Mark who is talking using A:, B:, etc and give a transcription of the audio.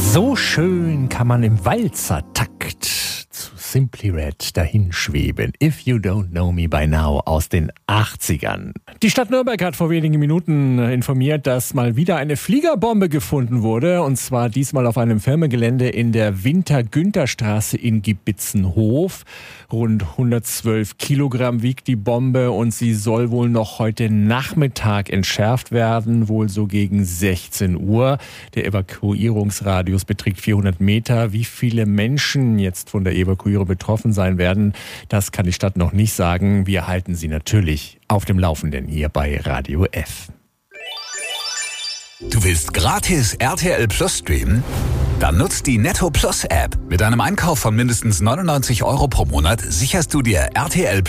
A: So schön kann man im Walzertakt zu Simply Red dahinschweben. If You Don't Know Me By Now aus den 80ern. Die Stadt Nürnberg hat vor wenigen Minuten informiert, dass mal wieder eine Fliegerbombe gefunden wurde. Und zwar diesmal auf einem Firmengelände in der Winter-Günther-Straße in Gibitzenhof. Rund 112 Kilogramm wiegt die Bombe und sie soll wohl noch heute Nachmittag entschärft werden, wohl so gegen 16 Uhr. Der Evakuierungsradius beträgt 400 Meter. Wie viele Menschen jetzt von der Evakuierung betroffen sein werden, das kann die Stadt noch nicht sagen. Wir halten Sie natürlich auf dem Laufenden hier bei Radio F.
B: Du willst gratis RTL Plus streamen? Dann nutzt die Netto Plus App. Mit einem Einkauf von mindestens 99 € pro Monat sicherst du dir RTL